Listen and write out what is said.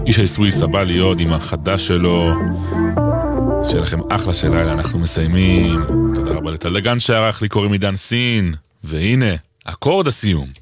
אישי סוויסה בא להיות עם החדש שלו. שיהיה לכם אחלה של לילה, אנחנו מסיימים. תודה רבה לטל דגן שערך לי, קוראים עידן סין, והנה, אקורד הסיום.